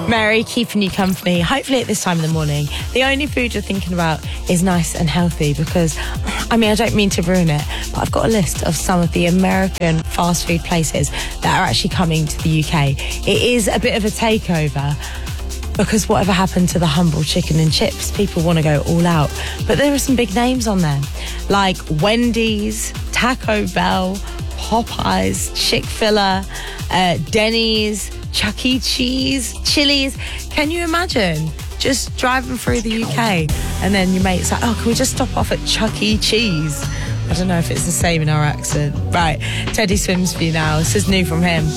Mary, keeping you company, hopefully at this time in the morning. The only food you're thinking about is nice and healthy because, I don't mean to ruin it, but I've got a list of some of the American fast food places that are actually coming to the UK. It is a bit of a takeover because whatever happened to the humble chicken and chips, people want to go all out. But there are some big names on there, like Wendy's, Taco Bell, Popeyes, Chick-fil-A, Denny's, Chuck E. Cheese, Chili's. Can you imagine just driving through the UK and then your mate's like, oh, can we just stop off at Chuck E. Cheese? I don't know if it's the same in our accent. Right, Teddy Swims for you now. This is new from him.